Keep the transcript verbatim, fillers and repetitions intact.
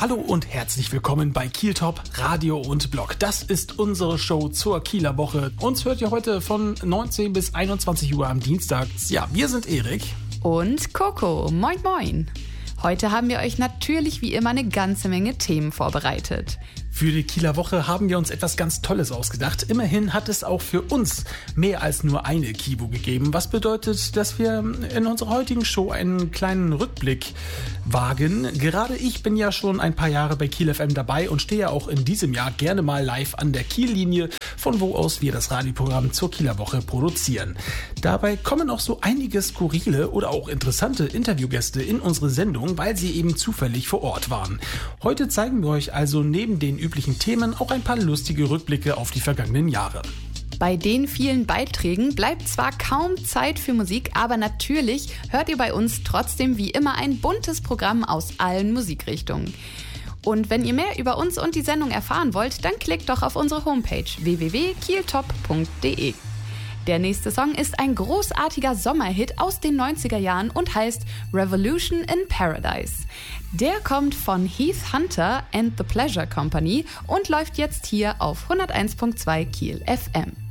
Hallo und herzlich willkommen bei Kiel Top Radio und Blog. Das ist unsere Show zur Kieler Woche. Uns hört ihr heute von neunzehn bis einundzwanzig Uhr am Dienstag. Ja, wir sind Erik und Coco. Moin moin. Heute haben wir euch natürlich wie immer eine ganze Menge Themen vorbereitet. Für die Kieler Woche haben wir uns etwas ganz Tolles ausgedacht. Immerhin hat es auch für uns mehr als nur eine Kivo gegeben, was bedeutet, dass wir in unserer heutigen Show einen kleinen Rückblick wagen. Gerade ich bin ja schon ein paar Jahre bei Kiel F M dabei und stehe auch in diesem Jahr gerne mal live an der Kiellinie, von wo aus wir das Radioprogramm zur Kieler Woche produzieren. Dabei kommen auch so einige skurrile oder auch interessante Interviewgäste in unsere Sendung, weil sie eben zufällig vor Ort waren. Heute zeigen wir euch also neben den üblichen Themen auch ein paar lustige Rückblicke auf die vergangenen Jahre. Bei den vielen Beiträgen bleibt zwar kaum Zeit für Musik, aber natürlich hört ihr bei uns trotzdem wie immer ein buntes Programm aus allen Musikrichtungen. Und wenn ihr mehr über uns und die Sendung erfahren wollt, dann klickt doch auf unsere Homepage w w w punkt kieltop punkt d e. Der nächste Song ist ein großartiger Sommerhit aus den neunziger Jahren und heißt Revolution in Paradise. Der kommt von Heath Hunter and the Pleasure Company und läuft jetzt hier auf hunderteins Komma zwei Kiel F M.